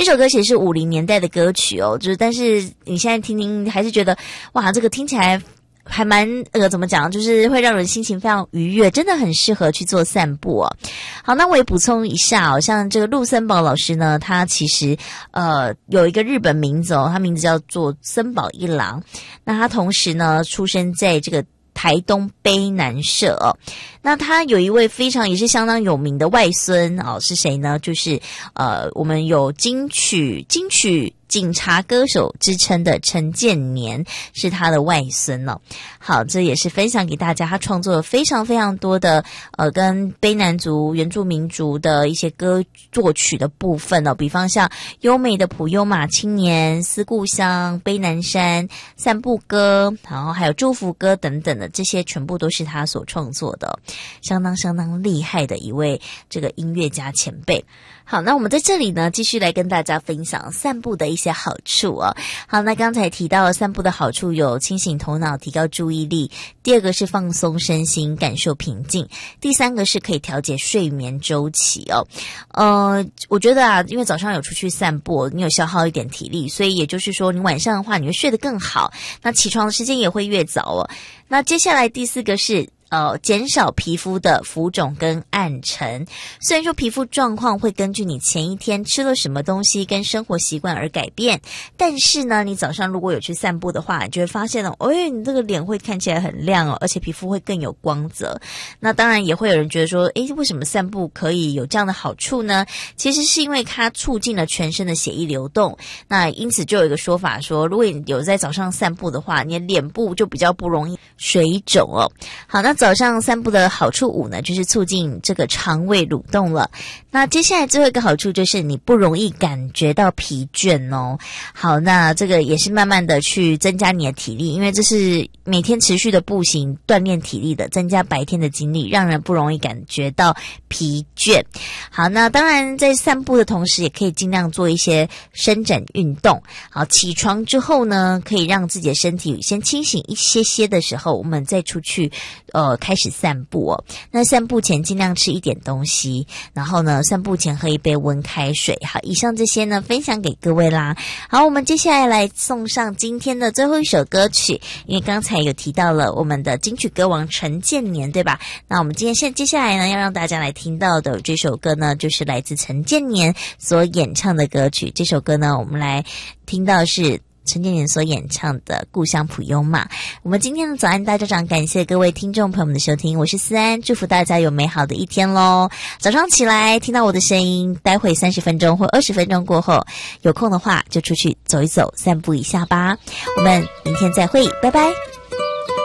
这首歌其实是50年代的歌曲哦，但是你现在听听还是觉得哇，这个听起来还蛮怎么讲，就是会让人心情非常愉悦，真的很适合去做散步哦。好，那我也补充一下像这个陆森堡老师呢，他其实有一个日本名字他名字叫做森保一郎。那他同时呢出生在这个台东卑南社那他有一位也是相当有名的外孙是谁呢？就是我们有金曲警察歌手之称的陈建年是他的外孙好，这也是分享给大家，他创作了非常非常多的跟卑南族原住民族的一些歌作曲的部分比方像优美的普悠玛青年、思故乡、卑南山、散步歌，然后还有祝福歌等等的，这些全部都是他所创作的，相当厉害的一位这个音乐家前辈。好，那我们在这里呢继续来跟大家分享散步的一些好处好，那刚才提到散步的好处有清醒头脑、提高注意力，第二个是放松身心、感受平静，第三个是可以调节睡眠周期我觉得因为早上有出去散步，你有消耗一点体力，所以也就是说你晚上的话你会睡得更好，那起床的时间也会越早那接下来第四个是减少皮肤的浮肿跟暗沉。虽然说皮肤状况会根据你前一天吃了什么东西跟生活习惯而改变，但是呢你早上如果有去散步的话，你就会发现你这个脸会看起来很亮而且皮肤会更有光泽。那当然也会有人觉得说为什么散步可以有这样的好处呢？其实是因为它促进了全身的血液流动，那因此就有一个说法说，如果你有在早上散步的话，你的脸部就比较不容易水肿好，那早上散步的好处5呢，就是促进这个肠胃蠕动了。那接下来最后一个好处就是你不容易感觉到疲倦好，那这个也是慢慢的去增加你的体力，因为这是每天持续的步行锻炼体力的，增加白天的精力，让人不容易感觉到疲倦。好，那当然在散步的同时也可以尽量做一些伸展运动。好，起床之后呢，可以让自己的身体先清醒一些的时候，我们再出去开始散步那散步前尽量吃一点东西，然后呢散步前喝一杯温开水。好，以上这些呢分享给各位啦。好，我们接下来送上今天的最后一首歌曲，因为刚才有提到了我们的金曲歌王陈建年，对吧？那我们接下来呢要让大家来听到的这首歌呢，就是来自陈建年所演唱的歌曲。这首歌呢我们来听到是陈建年所演唱的故乡普悠玛。我们今天的早安大家长，感谢各位听众朋友们的收听，我是思安，祝福大家有美好的一天咯。早上起来听到我的声音，待会30分钟或20分钟过后，有空的话就出去走一走，散步一下吧。我们明天再会，拜拜。